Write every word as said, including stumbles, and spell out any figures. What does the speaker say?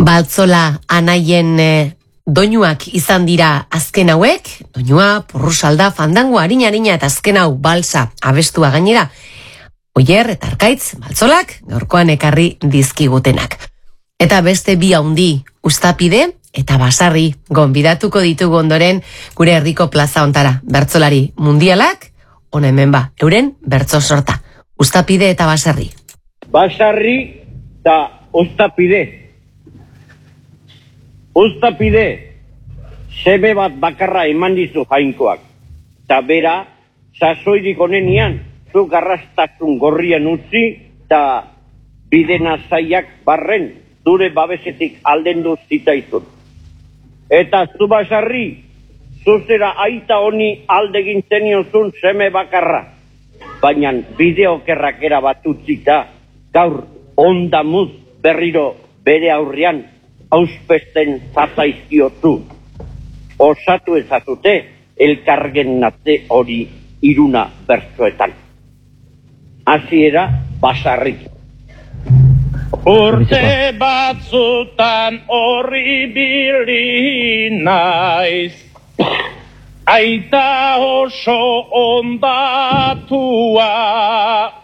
Baltzola anaien e, doinuak izan dira azken hauek, doinua, porrusalda, fandango, harina-harina eta azken hau balsa abestua gainera. Oier eta Arkaitz, baltzolak, gaurkoan ekarri dizkigutenak. Eta beste bi haundi, Uztapide eta Basarri, gonbidatuko ditugu ondoren gure herriko plaza ontara. Bertzolari mundialak, ona hemen ba, euren bertso sorta. Uztapide eta Basarri. Basarri eta Uztapide. Uztapide, seme bat bakarra eman dizu jainkoak. Ta bera, sasoirik onenian, zu garrastazun gorrian utzi, eta bidena zaiak barren, dure babesetik aldendu zitaizun. Eta zu Basarri, zuzera aita honi aldegin zeniozun seme bakarra. Baina bideokerrak erabat utzita, gaur ondamuz berriro bere aurrean, auspesten zataizkiotu. Osatu ezazute, elkargen natze hori iruna bertsoetan. Hasiera Basarri. Urte batzutan horri bili naiz, aita oso ondatua.